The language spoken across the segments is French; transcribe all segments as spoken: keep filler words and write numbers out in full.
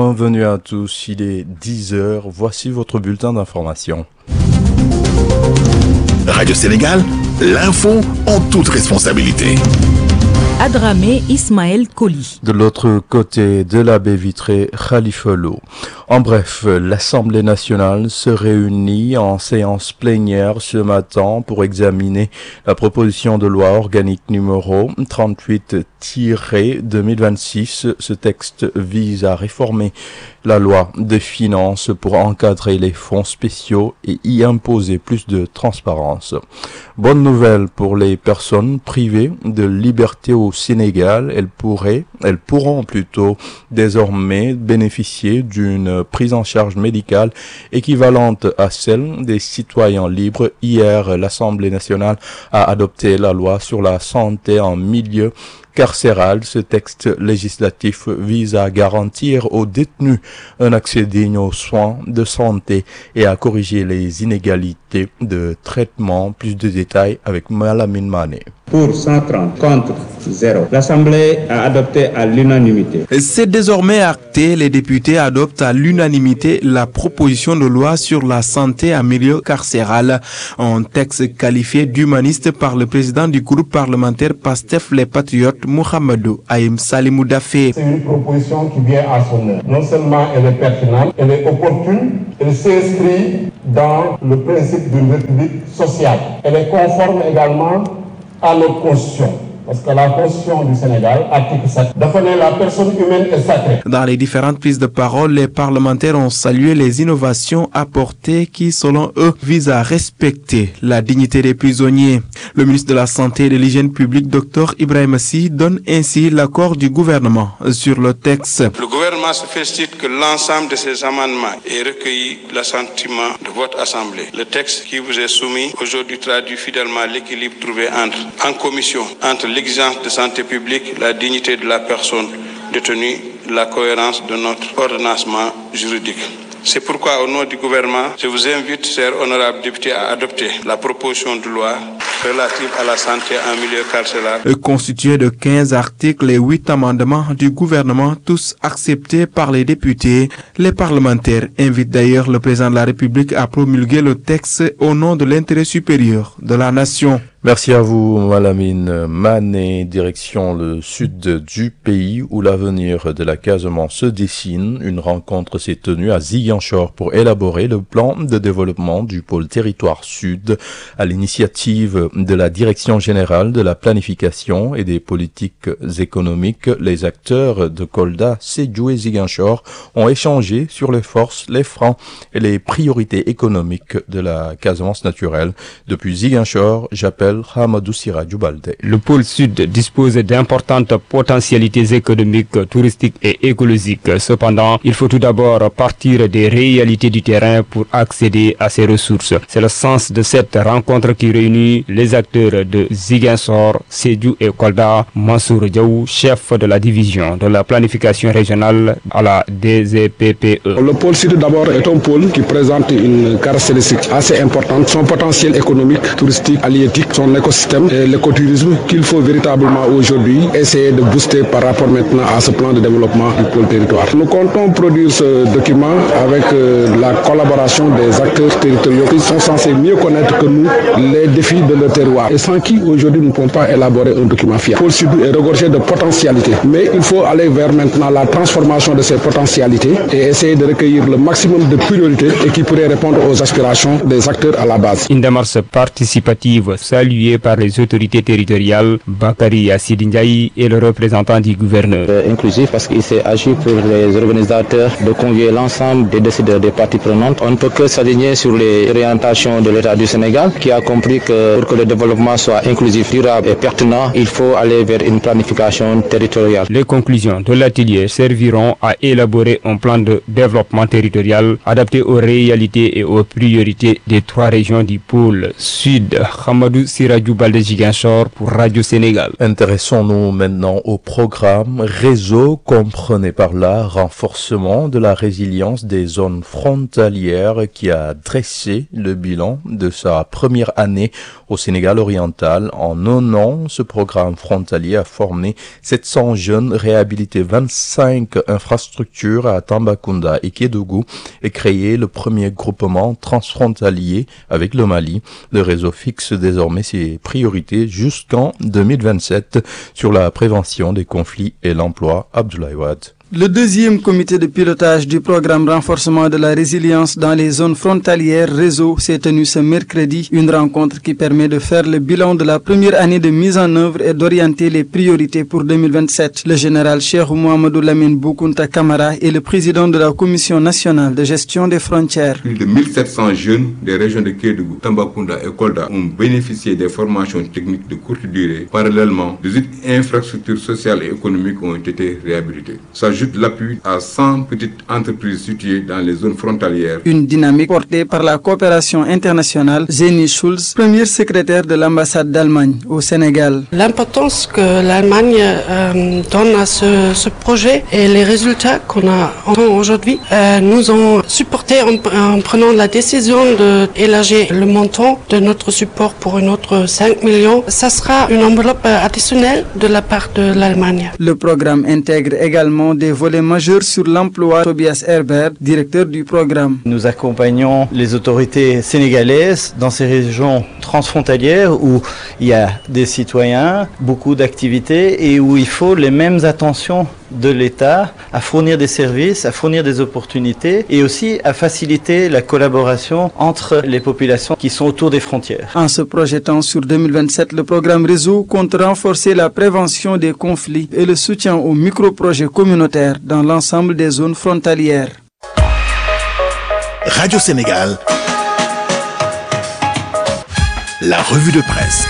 Bienvenue à tous, il est dix heures, voici votre bulletin d'information. Radio Sénégal, l'info en toute responsabilité. Adramé Ismaël Koli. De l'autre côté de la baie vitrée, Khalifa Lo. En bref, l'Assemblée nationale se réunit en séance plénière ce matin pour examiner la proposition de loi organique numéro trente-huit tiret deux mille vingt-six. Ce texte vise à réformer la loi des finances pour encadrer les fonds spéciaux et y imposer plus de transparence. Bonne nouvelle pour les personnes privées de liberté au Sénégal, elles pourraient, elles pourront plutôt désormais bénéficier d'une prise en charge médicale équivalente à celle des citoyens libres. Hier, l'Assemblée nationale a adopté la loi sur la santé en milieu carcéral. Ce texte législatif vise à garantir aux détenus un accès digne aux soins de santé et à corriger les inégalités de traitement. Plus de détails avec Malamine Mané. Pour cent trente, contre zéro. L'Assemblée a adopté à l'unanimité. C'est désormais acté. Les députés adoptent à l'unanimité la proposition de loi sur la santé en milieu carcéral. Un texte qualifié d'humaniste par le président du groupe parlementaire PASTEF Les Patriotes, Mohamedou Aïm Salimou Dafé. C'est une proposition qui vient à son heure. Non seulement elle est pertinente, elle est opportune, elle s'inscrit dans le principe d'une république sociale. Elle est conforme également à notre constitution. Parce que la Constitution du Sénégal, article sept, définit la personne humaine est sacrée. Dans les différentes prises de parole, les parlementaires ont salué les innovations apportées qui, selon eux, visent à respecter la dignité des prisonniers. Le ministre de la Santé et de l'Hygiène publique, Dr Ibrahima Sy, donne ainsi l'accord du gouvernement sur le texte. Le gouvernement se félicite que l'ensemble de ces amendements ait recueilli l'assentiment de votre Assemblée. Le texte qui vous est soumis aujourd'hui traduit fidèlement l'équilibre trouvé entre, en commission entre l'exigence de santé publique, la dignité de la personne détenue, la cohérence de notre ordonnancement juridique. C'est pourquoi, au nom du gouvernement, je vous invite, chers honorables députés, à adopter la proposition de loi relative à la santé en milieu carcéral. Constitué de quinze articles et huit amendements du gouvernement, tous acceptés par les députés, les parlementaires invitent d'ailleurs le président de la République à promulguer le texte au nom de l'intérêt supérieur de la nation. Merci à vous, Malamine Mané. Direction le sud du pays où l'avenir de la Casamance se dessine. Une rencontre s'est tenue à Ziguinchor pour élaborer le plan de développement du pôle territoire sud à l'initiative de la Direction générale de la planification et des politiques économiques. Les acteurs de Kolda, Sédhiou et Ziguinchor ont échangé sur les forces, les freins et les priorités économiques de la Casamance naturelle. Depuis Ziguinchor, j'appelle Hamadou Siradjou Baldé. Le pôle sud dispose d'importantes potentialités économiques, touristiques et écologiques. Cependant, il faut tout d'abord partir des réalités du terrain pour accéder à ces ressources. C'est le sens de cette rencontre qui réunit les acteurs de Ziguinchor, Sédhiou et Kolda. Mansour Diaw, chef de la division de la planification régionale à la D Z P P E. Le pôle sud d'abord est un pôle qui présente une caractéristique assez importante. Son potentiel économique, touristique, halieutique, son écosystème et l'écotourisme qu'il faut véritablement aujourd'hui essayer de booster par rapport maintenant à ce plan de développement du pôle territoire. Nous comptons produire ce document avec euh, la collaboration des acteurs territoriaux qui sont censés mieux connaître que nous les défis de leur terroir et sans qui aujourd'hui nous ne pouvons pas élaborer un document fiable. Le pôle sud est regorgé de potentialités, mais il faut aller vers maintenant la transformation de ces potentialités et essayer de recueillir le maximum de priorités et qui pourraient répondre aux aspirations des acteurs à la base. Une démarche participative saluée par les autorités territoriales. Bakary Assidi Ndiaye est le représentant du gouverneur. Euh, inclusif parce qu'il s'est agi pour les organisateurs de convier l'ensemble des décideurs des parties prenantes. On ne peut que s'aligner sur les orientations de l'État du Sénégal qui a compris que pour que le développement soit inclusif, durable et pertinent, il faut aller vers une planification territoriale. Les conclusions de l'atelier serviront à élaborer un plan de développement territorial adapté aux réalités et aux priorités des trois régions du pôle sud. Hamadou Sirajou Balde Ziguinchor pour Radio Sénégal. Intéressons-nous maintenant au programme Réseau, comprenez par là renforcement de la résilience des zones frontalières qui a dressé le bilan de sa première année au Sénégal oriental. En un an, ce programme frontalier a formé sept cents jeunes, réhabilité vingt-cinq infrastructures à Tambacounda et Kédougou et créé le premier groupement transfrontalier avec le Mali. Le réseau fixe désormais ses priorités jusqu'en deux mille vingt-sept sur la prévention des conflits et l'emploi. Abdoulaye Wade. Le deuxième comité de pilotage du programme renforcement de la résilience dans les zones frontalières réseau s'est tenu ce mercredi, une rencontre qui permet de faire le bilan de la première année de mise en œuvre et d'orienter les priorités pour deux mille vingt-sept. Le général Cheikh Mouhamadou Lamine Boukounta Kamara est le président de la Commission nationale de gestion des frontières. Plus de mille sept cents jeunes des régions de Kédougou, Tambacounda et Kolda ont bénéficié des formations techniques de courte durée. Parallèlement, des infrastructures sociales et économiques ont été réhabilitées. S'ajoute l'appui à cent petites entreprises situées dans les zones frontalières. Une dynamique portée par la coopération internationale. Jenny Schulz, première secrétaire de l'ambassade d'Allemagne au Sénégal. L'importance que l'Allemagne euh, donne à ce, ce projet et les résultats qu'on a aujourd'hui euh, nous ont supporté en, en prenant la décision d'élargir le montant de notre support pour une autre cinq millions. Ça sera une enveloppe additionnelle de la part de l'Allemagne. Le programme intègre également des volets majeurs sur l'emploi. Tobias Herbert, directeur du programme. Nous accompagnons les autorités sénégalaises dans ces régions transfrontalières où il y a des citoyens, beaucoup d'activités et où il faut les mêmes attentions de l'État à fournir des services, à fournir des opportunités et aussi à faciliter la collaboration entre les populations qui sont autour des frontières. En se projetant sur deux mille vingt-sept, le programme Réseau compte renforcer la prévention des conflits et le soutien aux micro-projets communautaires dans l'ensemble des zones frontalières. Radio Sénégal, la revue de presse.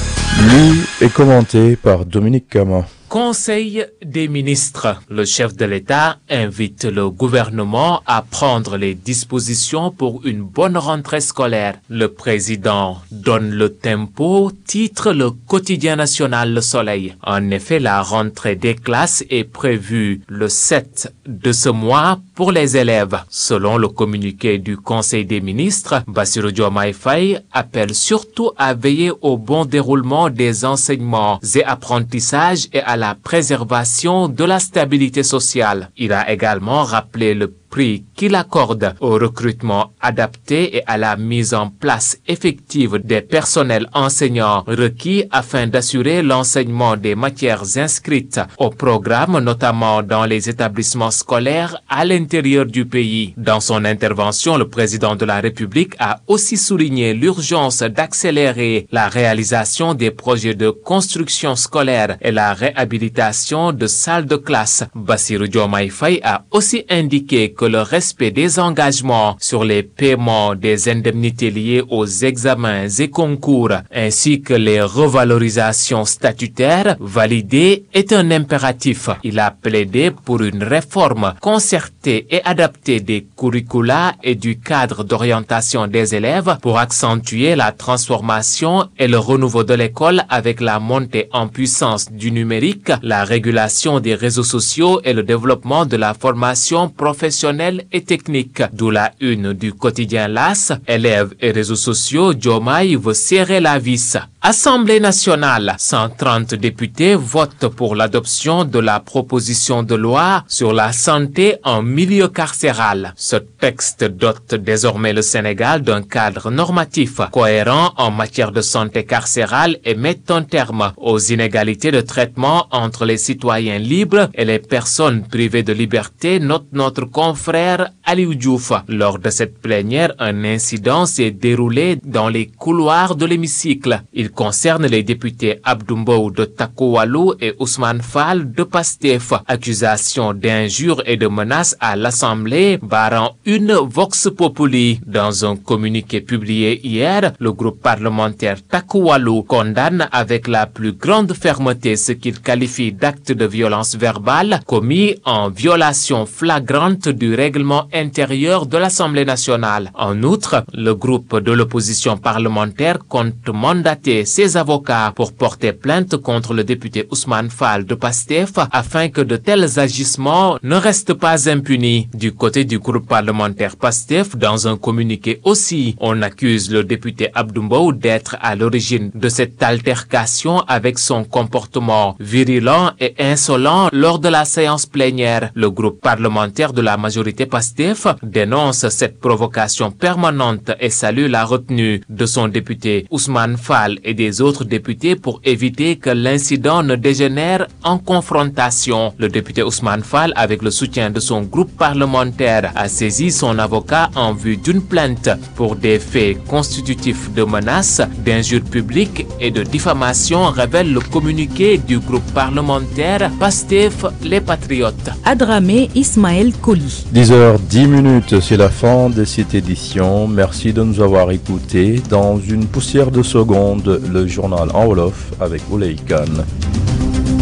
Lu et commenté par Dominique Camin. Conseil des ministres. Le chef de l'État invite le gouvernement à prendre les dispositions pour une bonne rentrée scolaire. Le président donne le tempo, titre le quotidien national Le Soleil. En effet, la rentrée des classes est prévue le sept de ce mois pour les élèves. Selon le communiqué du Conseil des ministres, Bassirou Diomaye Faye appelle surtout à veiller au bon déroulement des enseignements et apprentissages et à la préservation de la stabilité sociale. Il a également rappelé le prix qu'il accorde au recrutement adapté et à la mise en place effective des personnels enseignants requis afin d'assurer l'enseignement des matières inscrites au programme, notamment dans les établissements scolaires à l'intérieur du pays. Dans son intervention, le président de la République a aussi souligné l'urgence d'accélérer la réalisation des projets de construction scolaire et la réhabilitation de salles de classe. Bassirou Diomaye Faye a aussi indiqué que le respect des engagements sur les paiements des indemnités liées aux examens et concours ainsi que les revalorisations statutaires validées est un impératif. Il a plaidé pour une réforme concertée et adaptée des curricula et du cadre d'orientation des élèves pour accentuer la transformation et le renouveau de l'école avec la montée en puissance du numérique, la régulation des réseaux sociaux et le développement de la formation professionnelle et technique. D'où la une du quotidien L'As, élèves et réseaux sociaux, Diomaye veut serrer la vis. Assemblée nationale, cent trente députés votent pour l'adoption de la proposition de loi sur la santé en milieu carcéral. Ce texte dote désormais le Sénégal d'un cadre normatif cohérent en matière de santé carcérale et met un terme aux inégalités de traitement entre les citoyens libres et les personnes privées de liberté, note notre confrère Aliou Diouf. Lors de cette plénière, un incident s'est déroulé dans les couloirs de l'hémicycle. Il concerne les députés Abdoumbo de Takowalou et Ousmane Fall de Pastef. Accusation d'injures et de menaces à l'Assemblée, barrant une Vox Populi. Dans un communiqué publié hier, le groupe parlementaire Takowalou condamne avec la plus grande fermeté ce qu'il qualifie d'acte de violence verbale commis en violation flagrante du règlement intérieur de l'Assemblée nationale. En outre, le groupe de l'opposition parlementaire compte mandater ses avocats pour porter plainte contre le député Ousmane Fall de PASTEF afin que de tels agissements ne restent pas impunis. Du côté du groupe parlementaire PASTEF, dans un communiqué aussi, on accuse le député Abdou Mbow d'être à l'origine de cette altercation avec son comportement virulent et insolent lors de la séance plénière. Le groupe parlementaire de la majorité PASTEF dénonce cette provocation permanente et salue la retenue de son député Ousmane Fall et des autres députés pour éviter que l'incident ne dégénère en confrontation. Le député Ousmane Fall, avec le soutien de son groupe parlementaire, a saisi son avocat en vue d'une plainte pour des faits constitutifs de menaces, d'injures publiques et de diffamation, révèle le communiqué du groupe parlementaire PASTEF Les Patriotes. Adramé Ismaël Koli. dix heures dix minutes, c'est la fin de cette édition. Merci de nous avoir écoutés. Dans une poussière de secondes, le journal en Wolof avec Ouley Khan.